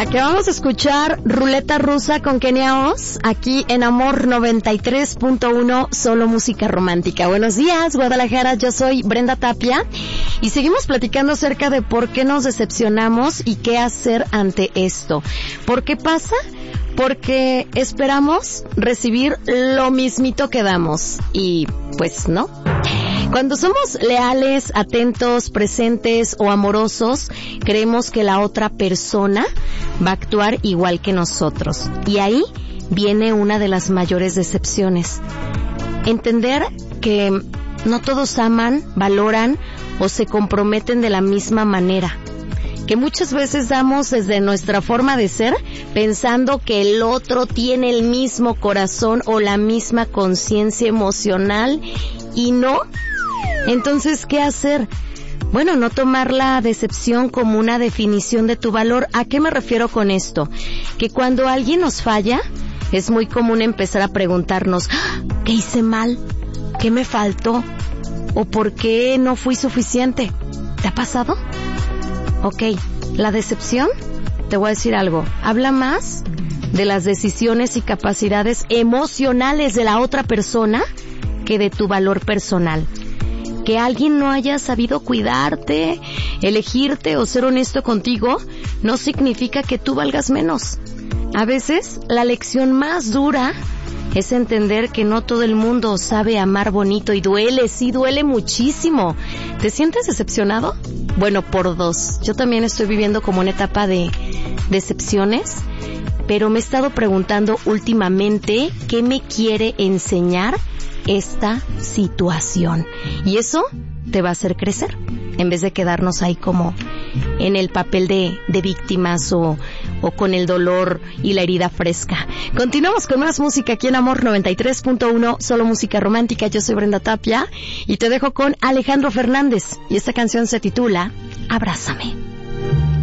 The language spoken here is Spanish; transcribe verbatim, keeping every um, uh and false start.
Acabamos de escuchar Ruleta Rusa con Kenia Oz, aquí en Amor noventa y tres punto uno, solo música romántica. Buenos días, Guadalajara, yo soy Brenda Tapia y seguimos platicando acerca de por qué nos decepcionamos y qué hacer ante esto. ¿Por qué pasa? Porque esperamos recibir lo mismito que damos y pues no. Cuando somos leales, atentos, presentes o amorosos, creemos que la otra persona va a actuar igual que nosotros. Y ahí viene una de las mayores decepciones. Entender que no todos aman, valoran o se comprometen de la misma manera. Que muchas veces damos desde nuestra forma de ser pensando que el otro tiene el mismo corazón o la misma conciencia emocional y no. Entonces, ¿qué hacer? Bueno, no tomar la decepción como una definición de tu valor. ¿A qué me refiero con esto? Que cuando alguien nos falla, es muy común empezar a preguntarnos, ¿qué hice mal? ¿Qué me faltó? ¿O por qué no fui suficiente? ¿Te ha pasado? Ok, la decepción, te voy a decir algo, habla más de las decisiones y capacidades emocionales de la otra persona que de tu valor personal. Que alguien no haya sabido cuidarte, elegirte o ser honesto contigo, no significa que tú valgas menos. A veces, la lección más dura es entender que no todo el mundo sabe amar bonito y duele, sí duele muchísimo. ¿Te sientes decepcionado? Bueno, por dos. Yo también estoy viviendo como una etapa de decepciones, pero me he estado preguntando últimamente qué me quiere enseñar esta situación. Y eso te va a hacer crecer, en vez de quedarnos ahí como en el papel de, de víctimas o, o con el dolor y la herida fresca. Continuamos con más música aquí en Amor noventa y tres punto uno, solo música romántica. Yo soy Brenda Tapia y te dejo con Alejandro Fernández y esta canción se titula Abrázame.